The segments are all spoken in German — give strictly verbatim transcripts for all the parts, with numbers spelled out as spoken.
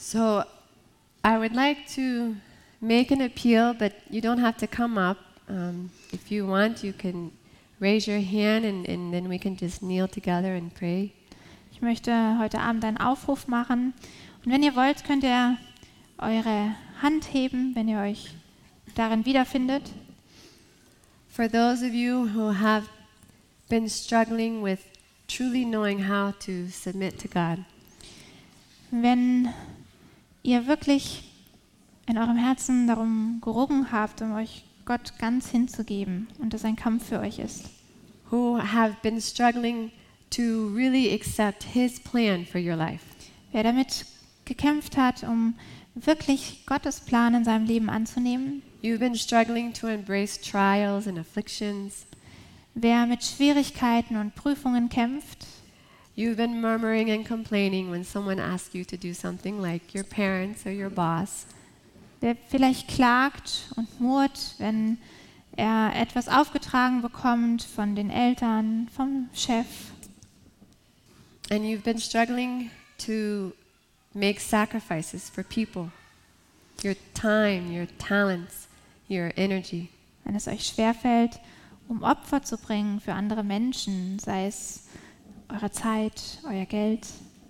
So I would like to make an appeal, but you don't have to come up. Um, if you want, you can raise your hand and, and then we can just kneel together and pray. Ich möchte heute Abend einen Aufruf machen. Und wenn ihr wollt, könnt ihr eure Hand heben, wenn ihr euch darin wiederfindet. For those of you who have been struggling with truly knowing how to submit to God. Wenn ihr wirklich in eurem Herzen darum gerungen habt, um euch Gott ganz hinzugeben und das ein Kampf für euch ist. Who have been struggling to really accept His plan for your life. Wer damit gekämpft hat, um wirklich Gottes Plan in seinem Leben anzunehmen. You've been struggling to embrace trials and afflictions. Wer mit Schwierigkeiten und Prüfungen kämpft. You've been murmuring and complaining when someone asks you to do something, like your parents or your boss. Der vielleicht klagt und murrt, wenn er etwas aufgetragen bekommt von den Eltern, vom Chef. And you've been struggling to make sacrifices for people, your time, your talents, your energy. Wenn es euch schwerfällt, um Opfer zu bringen für andere Menschen, sei es eure Zeit, euer Geld.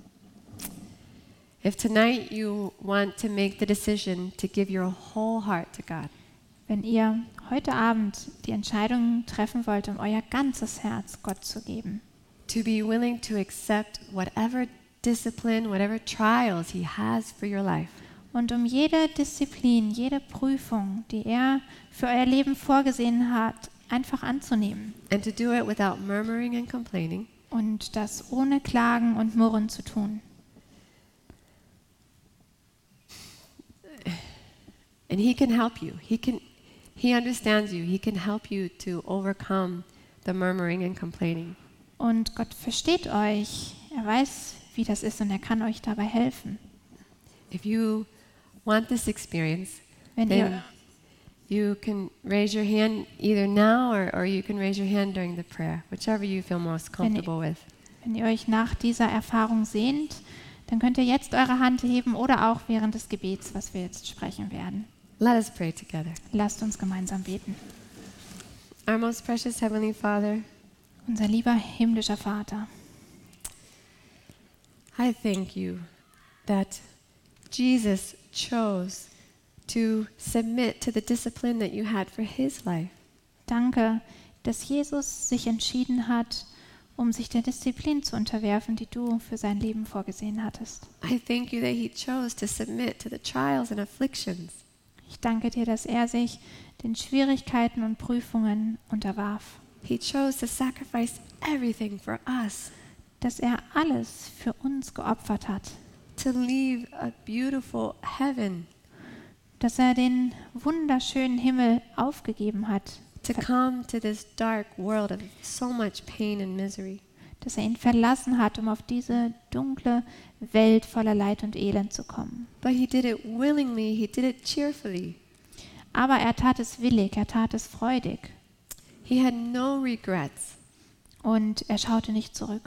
If tonight you want to make the decision to give your whole heart to God. Wenn ihr heute Abend die Entscheidung treffen wollt, um euer ganzes Herz Gott zu geben. To be willing to accept whatever discipline, whatever trials He has for your life. Und um jede Disziplin, jede Prüfung, die er für euer Leben vorgesehen hat, einfach anzunehmen. And to do it without murmuring and complaining. Und das ohne Klagen und Murren zu tun. And He can help you. He can, He understands you. He can help you to overcome the murmuring and complaining. Und Gott versteht euch. Er weiß, wie das ist und er kann euch dabei helfen. If you want this experience, Wenn then ihr, you can raise your hand either now or, or you can raise your hand during the prayer, whichever you feel most comfortable with. wenn ihr euch nach dieser Erfahrung sehnt, dann könnt ihr jetzt eure Hand heben oder auch während des Gebets, was wir jetzt sprechen werden. Let us pray together. Lasst uns gemeinsam beten. Our most precious Heavenly Father, Unser lieber himmlischer Vater, I thank you that Jesus chose to submit to the discipline that you had for His life. danke, dass Jesus sich entschieden hat, um sich der Disziplin zu unterwerfen, die du für sein Leben vorgesehen hattest. I thank you that He chose to submit to the trials and afflictions. Ich danke dir, dass er sich den Schwierigkeiten und Prüfungen unterwarf, He chose to sacrifice everything for us, dass er alles für uns geopfert hat, to leave a beautiful heaven, dass er den wunderschönen Himmel aufgegeben hat, to come to this dark world of so much pain and misery. dass er ihn verlassen hat, um auf diese dunkle Welt voller Leid und Elend zu kommen. But He did it willingly, He did it cheerfully. Aber er tat es willig, er tat es freudig He had no regrets. und er schaute nicht zurück.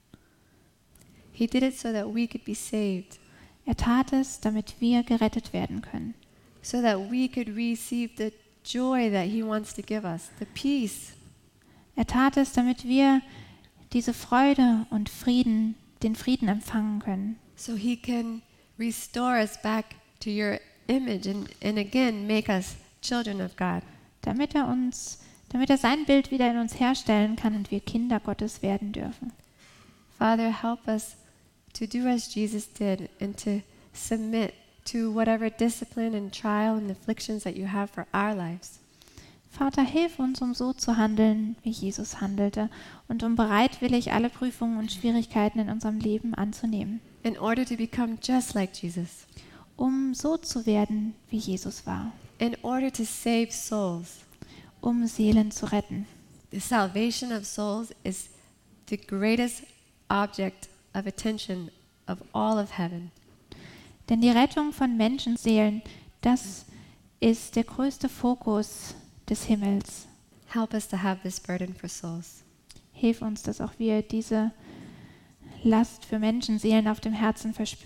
He did it so that we could be saved, Er tat es, damit wir gerettet werden können, so that we could receive the joy that He wants to give us, the peace. Er tat es, damit wir diese Freude und Frieden, den Frieden empfangen können, So He can restore us back to your image and, and again make us children of God. damit er uns, damit er sein Bild wieder in uns herstellen kann und wir Kinder Gottes werden dürfen. Father, help us to do as Jesus did and to submit to whatever discipline and trial and afflictions that you have for our lives. Vater, hilf uns, um so zu handeln, wie Jesus handelte und um bereitwillig alle Prüfungen und Schwierigkeiten in unserem Leben anzunehmen, In order to become just like Jesus. um so zu werden, wie Jesus war, In order to save souls. um Seelen zu retten. The salvation of souls is the greatest object of attention of all of heaven. Denn die Rettung von Menschenseelen, das ist der größte Fokus des Himmels. Help us to have this burden for souls. Hilf uns, dass auch wir diese Last für Menschenseelen auf dem Herzen verspüren.